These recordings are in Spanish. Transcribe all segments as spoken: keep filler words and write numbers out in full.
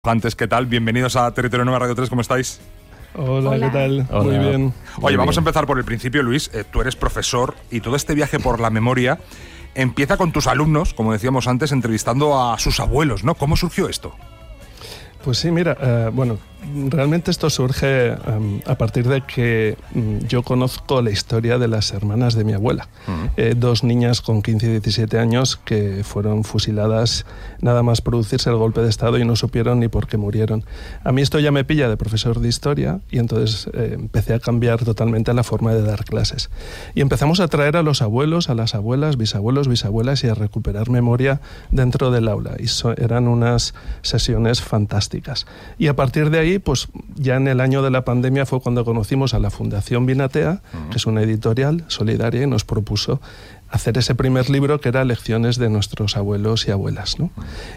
Antes, ¿qué tal? Bienvenidos a Territorio Nueva Radio tres, ¿cómo estáis? Hola, Hola. ¿qué tal? Hola. Muy bien. Oye, Muy vamos bien. a empezar por el principio, Luis. Eh, tú eres profesor y todo este viaje por la memoria empieza con tus alumnos, como decíamos antes, entrevistando a sus abuelos, ¿no? ¿Cómo surgió esto? Pues sí, mira, eh, bueno, realmente esto surge um, a partir de que um, yo conozco la historia de las hermanas de mi abuela. Uh-huh. eh, dos niñas con quince y diecisiete años que fueron fusiladas nada más producirse el golpe de Estado y no supieron ni por qué murieron. A mí esto ya me pilla de profesor de historia y entonces eh, empecé a cambiar totalmente la forma de dar clases. Y empezamos a traer a los abuelos, a las abuelas, bisabuelos, bisabuelas y a recuperar memoria dentro del aula. Y so, eran unas sesiones fantásticas. Y a partir de ahí, pues ya en el año de la pandemia fue cuando conocimos a la Fundación Binatea, uh-huh. que es una editorial solidaria y nos propuso hacer ese primer libro que era Lecciones de nuestros abuelos y abuelas, ¿no?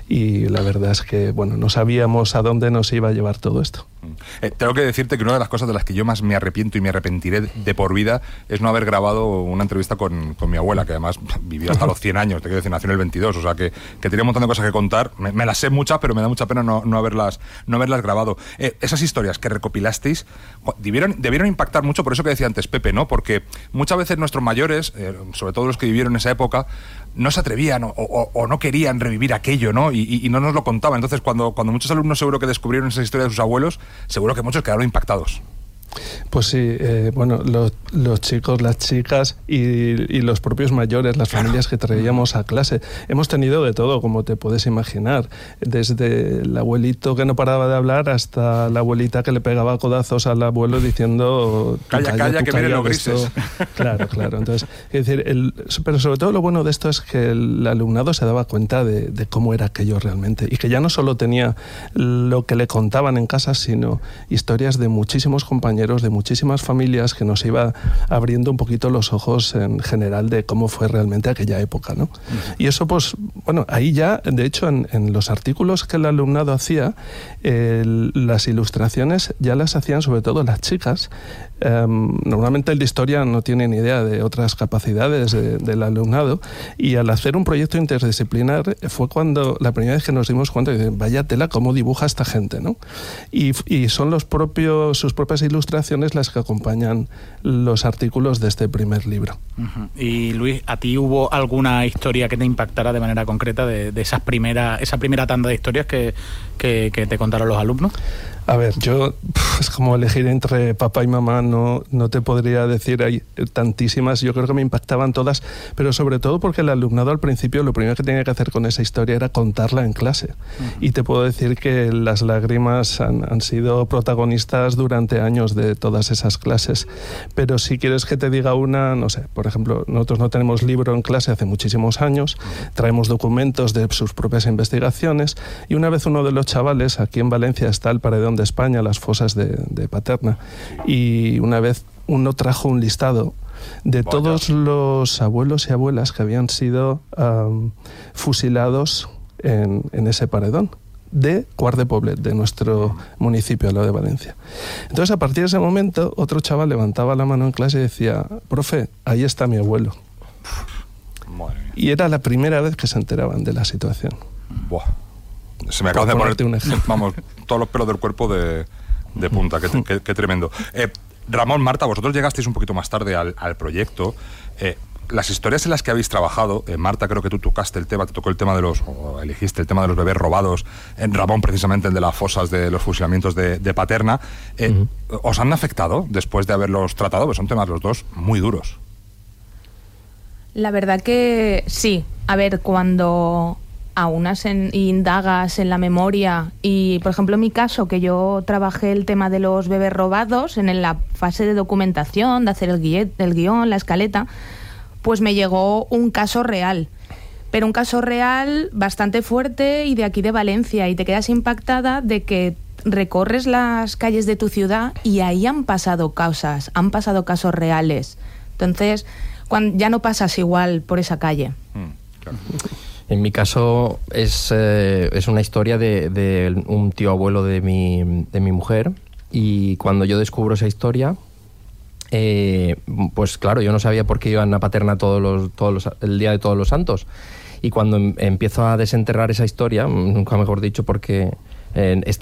Y la verdad es que, bueno, no sabíamos a dónde nos iba a llevar todo esto. Eh, tengo que decirte que una de las cosas de las que yo más me arrepiento y me arrepentiré de por vida es no haber grabado una entrevista con, con mi abuela, que además vivió hasta los cien años, te quiero decir, nació en el veintidós, o sea que, que tenía un montón de cosas que contar. Me, me las sé muchas, pero me da mucha pena no, no, haberlas, no haberlas grabado. Eh, esas historias que recopilasteis debieron, debieron impactar mucho, por eso que decía antes Pepe, ¿no? Porque muchas veces nuestros mayores, eh, sobre todo los que vivieron en esa época, no se atrevían o, o, o no querían revivir aquello, ¿no? Y, y, y no nos lo contaban. Entonces, cuando, cuando muchos alumnos seguro que descubrieron esa historia de sus abuelos, seguro que muchos quedaron impactados. Pues sí, eh, bueno, los, los chicos, las chicas y, y los propios mayores, las familias que traíamos a clase. Hemos tenido de todo, como te puedes imaginar. Desde el abuelito que no paraba de hablar hasta la abuelita que le pegaba codazos al abuelo diciendo... Calla, calla, calla que vienen los grises. Claro, claro. Entonces, es decir, el, pero sobre todo lo bueno de esto es que el alumnado se daba cuenta de, de cómo era aquello realmente. Y que ya no solo tenía lo que le contaban en casa, sino historias de muchísimos compañeros, de muchísimas familias, que nos iba abriendo un poquito los ojos en general de cómo fue realmente aquella época, ¿no? Uh-huh. Y eso, pues, bueno, ahí ya, de hecho, en, en los artículos que el alumnado hacía, el, las ilustraciones ya las hacían sobre todo las chicas. Um, normalmente el de historia no tiene ni idea de otras capacidades de, del alumnado, y al hacer un proyecto interdisciplinar fue cuando la primera vez que nos dimos cuenta de vaya tela cómo dibuja esta gente, ¿no? Y, y son los propios, sus propias ilustraciones las que acompañan los artículos de este primer libro. Uh-huh. Y Luis, ¿a ti hubo alguna historia que te impactara de manera concreta de, de esas primera, esa primera tanda de historias que, que, que te contaron los alumnos? A ver, yo es como elegir entre papá y mamá, no, no te podría decir, hay tantísimas, yo creo que me impactaban todas, pero sobre todo porque el alumnado al principio lo primero que tenía que hacer con esa historia era contarla en clase. Uh-huh. Y te puedo decir que las lágrimas han, han sido protagonistas durante años de todas esas clases. Pero si quieres que te diga una, no sé, por ejemplo, nosotros no tenemos libro en clase hace muchísimos años, traemos documentos de sus propias investigaciones, y una vez uno de los chavales, aquí en Valencia está el Paredón de España, las fosas de, de Paterna, y una vez uno trajo un listado de Vaya. todos los abuelos y abuelas que habían sido um, fusilados en, en ese paredón de Quart de Poblet, de nuestro municipio, al lado de Valencia. Entonces, a partir de ese momento, otro chaval levantaba la mano en clase y decía, profe, ahí está mi abuelo. Y era la primera vez que se enteraban de la situación. Buah. Se me acaba de poner, vamos, todos los pelos del cuerpo de, de punta, qué, qué, qué tremendo. Eh, Ramón, Marta, vosotros llegasteis un poquito más tarde al, al proyecto. Eh, las historias en las que habéis trabajado, eh, Marta, creo que tú tocaste el tema, te tocó el tema de los, o elegiste el tema de los bebés robados, en Ramón precisamente el de las fosas de los fusilamientos de, de Paterna. Eh, uh-huh. ¿Os han afectado después de haberlos tratado? Pues son temas los dos muy duros. La verdad que sí. A ver, cuando aunas en, indagas en la memoria y, por ejemplo, en mi caso, que yo trabajé el tema de los bebés robados en la fase de documentación, de hacer el, guiet, el guión, la escaleta, pues me llegó un caso real. Pero un caso real bastante fuerte y de aquí de Valencia, y te quedas impactada de que recorres las calles de tu ciudad y ahí han pasado cosas, han pasado casos reales. Entonces, cuando ya no pasas igual por esa calle. Mm, claro. En mi caso es, eh, es una historia de, de un tío abuelo de mi, de mi mujer, y cuando yo descubro esa historia, eh, pues claro, yo no sabía por qué iban a Paterna todos los, todos los, el día de Todos los Santos, y cuando em, empiezo a desenterrar esa historia, nunca mejor dicho, porque Eh, esta